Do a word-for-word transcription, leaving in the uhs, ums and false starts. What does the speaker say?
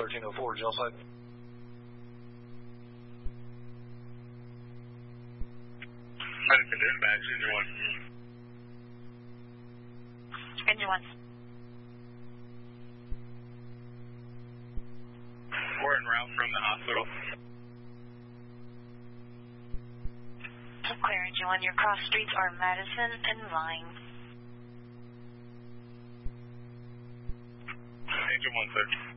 thirteen oh four, jail side. Medicine dispatch, engine one. Engine one. We're en route from the hospital. Clear, engine one. Your cross streets are Madison and Vine. Engine one, sir.